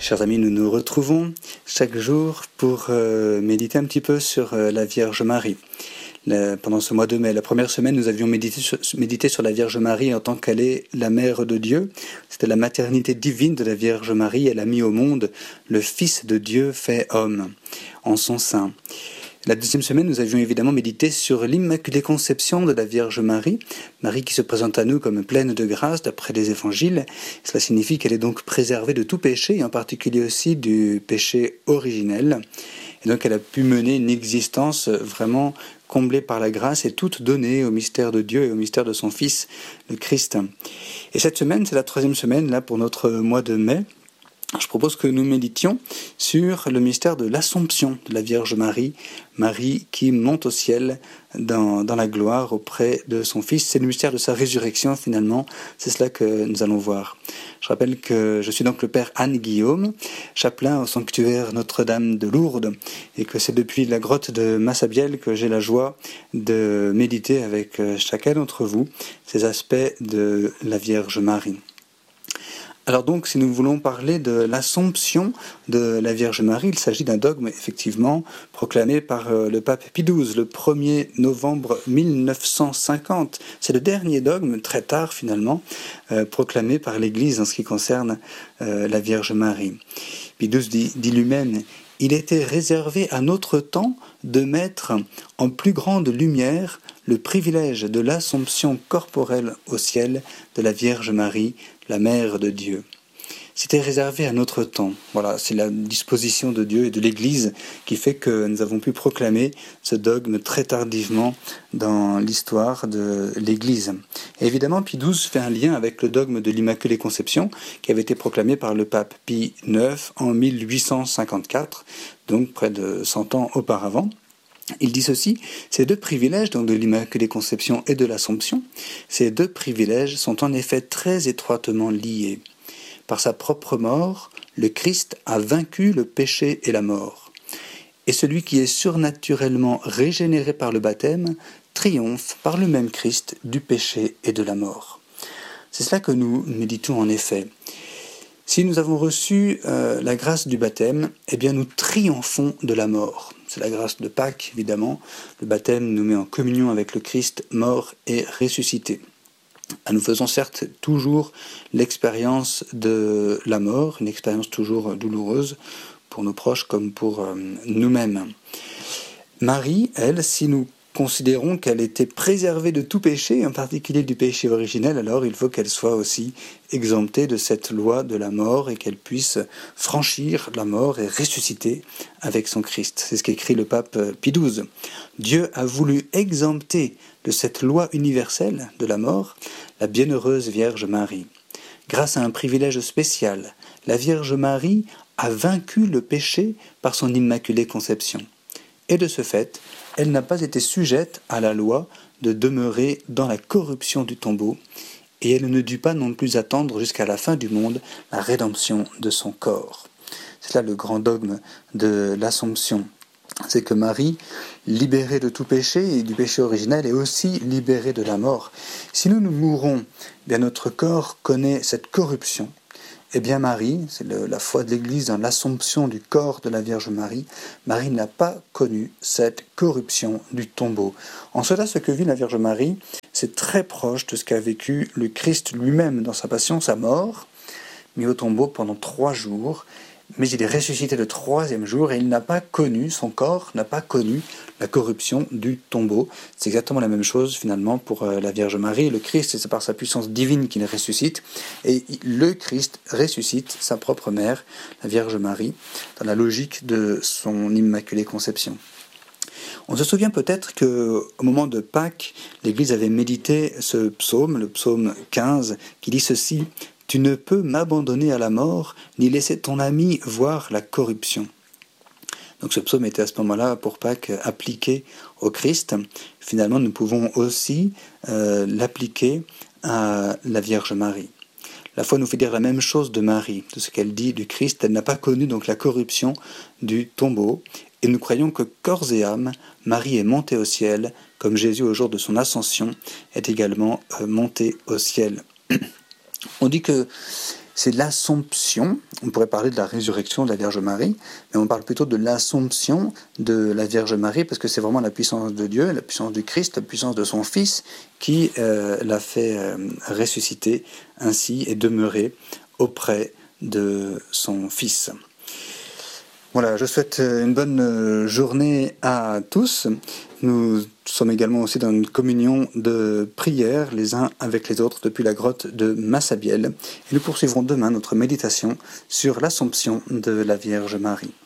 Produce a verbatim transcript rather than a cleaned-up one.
Chers amis, nous nous retrouvons chaque jour pour euh, méditer un petit peu sur euh, la Vierge Marie. La, pendant ce mois de mai, la première semaine, nous avions médité sur, médité sur la Vierge Marie en tant qu'elle est la mère de Dieu. C'était la maternité divine de la Vierge Marie. Elle a mis au monde le Fils de Dieu fait homme en son sein. La deuxième semaine, nous avions évidemment médité sur l'Immaculée Conception de la Vierge Marie, Marie qui se présente à nous comme pleine de grâce d'après les évangiles. Cela signifie qu'elle est donc préservée de tout péché, et en particulier aussi du péché originel. Et donc elle a pu mener une existence vraiment comblée par la grâce et toute donnée au mystère de Dieu et au mystère de son Fils, le Christ. Et cette semaine, c'est la troisième semaine là pour notre mois de mai. Je propose que nous méditions sur le mystère de l'Assomption de la Vierge Marie, Marie qui monte au ciel dans, dans la gloire auprès de son Fils. C'est le mystère de sa résurrection finalement, c'est cela que nous allons voir. Je rappelle que je suis donc le Père Anne Guillaume, chapelain au sanctuaire Notre-Dame de Lourdes, et que c'est depuis la grotte de Massabielle que j'ai la joie de méditer avec chacun d'entre vous ces aspects de la Vierge Marie. Alors donc, si nous voulons parler de l'Assomption de la Vierge Marie, il s'agit d'un dogme, effectivement, proclamé par le pape Pie douze, le premier novembre mille neuf cent cinquante. C'est le dernier dogme, très tard finalement, euh, proclamé par l'Église en ce qui concerne euh, la Vierge Marie. Pie douze dit, dit lui-même, « Il était réservé à notre temps de mettre en plus grande lumière le privilège de l'Assomption corporelle au ciel de la Vierge Marie, la Mère de Dieu. » C'était réservé à notre temps. Voilà, c'est la disposition de Dieu et de l'Église qui fait que nous avons pu proclamer ce dogme très tardivement dans l'histoire de l'Église. Et évidemment, Pie douze fait un lien avec le dogme de l'Immaculée Conception qui avait été proclamé par le pape Pie neuf en mille huit cent cinquante-quatre, donc près de cent ans auparavant. Il dit ceci, ces deux privilèges, donc de l'Immaculée Conception et de l'Assomption, ces deux privilèges sont en effet très étroitement liés. Par sa propre mort, le Christ a vaincu le péché et la mort. Et celui qui est surnaturellement régénéré par le baptême triomphe par le même Christ du péché et de la mort. C'est cela que nous méditons en effet. Si nous avons reçu euh, la grâce du baptême, eh bien nous triomphons de la mort. C'est la grâce de Pâques, évidemment. Le baptême nous met en communion avec le Christ mort et ressuscité. Nous faisons certes toujours l'expérience de la mort, une expérience toujours douloureuse pour nos proches comme pour euh, nous-mêmes. Marie, elle, si nous considérons qu'elle était préservée de tout péché, en particulier du péché originel, alors il faut qu'elle soit aussi exemptée de cette loi de la mort et qu'elle puisse franchir la mort et ressusciter avec son Christ. C'est ce qu'écrit le pape Pie douze. Dieu a voulu exempter de cette loi universelle de la mort la bienheureuse Vierge Marie. Grâce à un privilège spécial, la Vierge Marie a vaincu le péché par son Immaculée Conception. Et de ce fait, elle n'a pas été sujette à la loi de demeurer dans la corruption du tombeau, et elle ne dut pas non plus attendre jusqu'à la fin du monde la rédemption de son corps. C'est là le grand dogme de l'Assomption. C'est que Marie, libérée de tout péché et du péché originel, est aussi libérée de la mort. Si nous nous mourons, bien notre corps connaît cette corruption. Eh bien Marie, c'est le, la foi de l'Église dans l'Assomption du corps de la Vierge Marie, Marie n'a pas connu cette corruption du tombeau. En cela, ce que vit la Vierge Marie, c'est très proche de ce qu'a vécu le Christ lui-même dans sa passion, sa mort, mis au tombeau pendant trois jours, mais il est ressuscité le troisième jour et il n'a pas connu, son corps n'a pas connu la corruption du tombeau. C'est exactement la même chose finalement pour la Vierge Marie. Le Christ, c'est par sa puissance divine qu'il ressuscite et le Christ ressuscite sa propre mère, la Vierge Marie, dans la logique de son Immaculée Conception. On se souvient peut-être qu'au moment de Pâques, l'Église avait médité ce psaume, le psaume quinze, qui dit ceci « Tu ne peux m'abandonner à la mort, ni laisser ton ami voir la corruption. » Donc ce psaume était à ce moment-là, pour Pâques, appliqué au Christ. Finalement, nous pouvons aussi euh, l'appliquer à la Vierge Marie. La foi nous fait dire la même chose de Marie, de ce qu'elle dit du Christ. Elle n'a pas connu donc la corruption du tombeau. Et nous croyons que corps et âme, Marie est montée au ciel, comme Jésus au jour de son ascension est également euh, monté au ciel. On dit que c'est l'Assomption. On pourrait parler de la résurrection de la Vierge Marie, mais on parle plutôt de l'Assomption de la Vierge Marie, parce que c'est vraiment la puissance de Dieu, la puissance du Christ, la puissance de son Fils, qui euh, l'a fait euh, ressusciter ainsi et demeurer auprès de son Fils. Voilà, je souhaite une bonne journée à tous. Nous sommes également aussi dans une communion de prière les uns avec les autres depuis la grotte de Massabielle. Et nous poursuivrons demain notre méditation sur l'Assomption de la Vierge Marie.